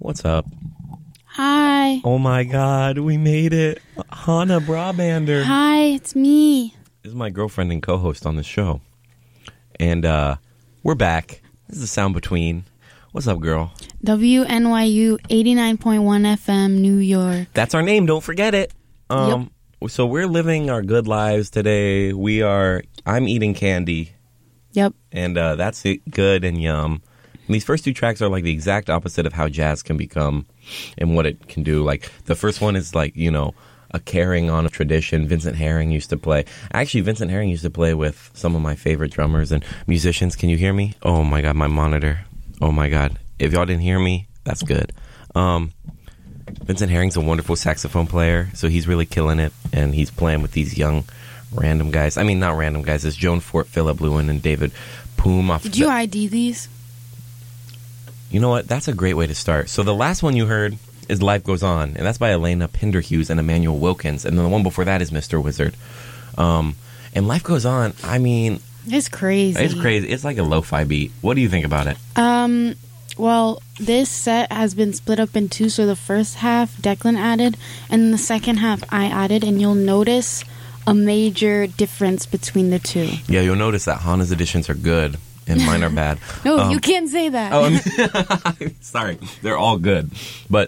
What's up? Hi. Oh my God, we made it. Hannah Brabander. Hi, it's me. This is my girlfriend and co-host on the show. And we're back. This is the Sound Between. What's up, girl? WNYU 89.1 FM, New York. That's our name. Don't forget it. Yep. So we're living our good lives today. I'm eating candy. Yep. And that's good and yum. And these first two tracks are like the exact opposite of how jazz can become and what it can do. Like the first one is like, a carrying on of tradition. Vincent Herring used to play. Actually, Vincent Herring used to play with some of my favorite drummers and musicians. Can you hear me? Oh my God, my monitor. Oh my God. If y'all didn't hear me, that's good. Vincent Herring's a wonderful saxophone player, so he's really killing it. And he's playing with these young random guys. I mean, not random guys. It's Joan Fort, Philip Lewin, and David Poom. Did you ID these? You know what? That's a great way to start. So the last one you heard is Life Goes On, and that's by Elena Pinderhughes and Emmanuel Wilkins. And then the one before that is Mr. Wizard. And Life Goes On, I mean... It's crazy. It's crazy. It's like a lo-fi beat. What do you think about it? Well, this set has been split up in two. So the first half, Declan added, and then the second half, I added. And you'll notice a major difference between the two. Yeah, you'll notice that Hannah's additions are good. And mine are bad. No, you can't say that. Oh, sorry. They're all good. But